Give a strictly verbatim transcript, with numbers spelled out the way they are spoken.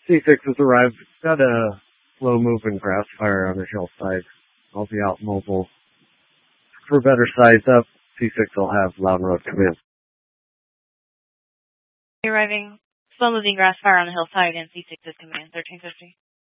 C six has arrived. Got a slow-moving grass fire on the hillside. I'll be out mobile. For better size up, C six will have Loudon Road come in. Arriving, slow-moving grass fire on the hillside, and C six is command thirteen fifty.